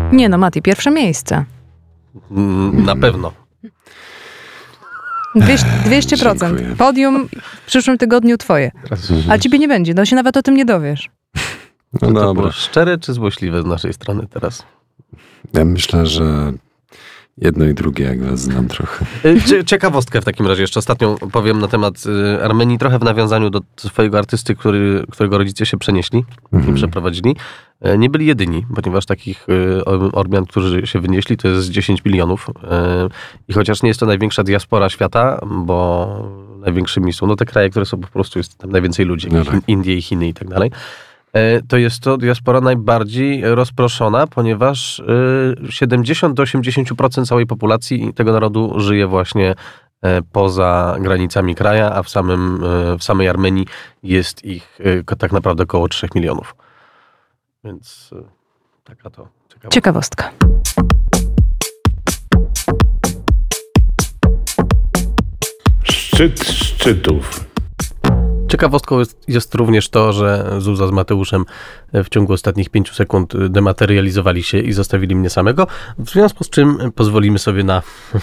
Nie no, Mati, pierwsze miejsce. Na pewno. 200%. Dziękuję. Podium w przyszłym tygodniu twoje. A ciebie nie będzie, no się nawet o tym nie dowiesz. No To było dobra. szczere czy złośliwe z naszej strony teraz? Ja myślę, że jedno i drugie, jak was znam trochę. Ciekawostkę w takim razie jeszcze ostatnią powiem na temat Armenii, trochę w nawiązaniu do swojego artysty, którego rodzice się przenieśli i przeprowadzili. Nie byli jedyni, ponieważ takich Ormian, którzy się wynieśli, to jest 10 milionów. I chociaż nie jest to największa diaspora świata, bo największymi są te kraje, które są po prostu, jest tam najwięcej ludzi, No tak. Indie i Chiny i tak dalej. To jest to diaspora najbardziej rozproszona, ponieważ 70 do 80% całej populacji tego narodu żyje właśnie poza granicami kraja, a w samej Armenii jest ich tak naprawdę około 3 milionów. Więc taka to Ciekawostka. Szczyt szczytów. Ciekawostką jest również to, że Zuza z Mateuszem w ciągu ostatnich 5 sekund dematerializowali się i zostawili mnie samego, w związku z czym pozwolimy sobie na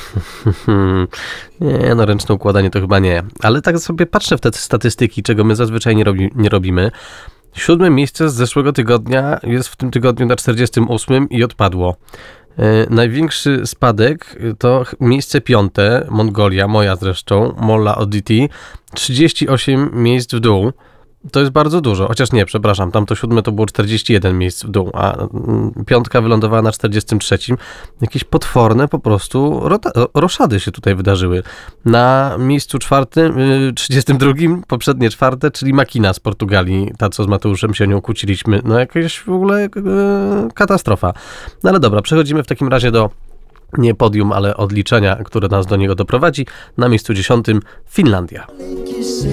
ręczne układanie to chyba nie, ale tak sobie patrzę w te statystyki, czego my zazwyczaj nie robimy. 7. miejsce z zeszłego tygodnia jest w tym tygodniu na 48 i odpadło. Największy spadek to miejsce 5, Mongolia, moja zresztą, Molla Oditi, 38 miejsc w dół. To jest bardzo dużo, chociaż nie, przepraszam, tamto 7 to było 41 miejsc w dół, a 5 wylądowała na 43. Jakieś potworne po prostu roszady się tutaj wydarzyły. Na miejscu 4, 32, poprzednie 4, czyli Makina z Portugalii, ta co z Mateuszem się nią kłóciliśmy, no jakaś w ogóle katastrofa. No ale dobra, przechodzimy w takim razie do nie podium, ale odliczenia, które nas do niego doprowadzi. Na miejscu 10 Finlandia.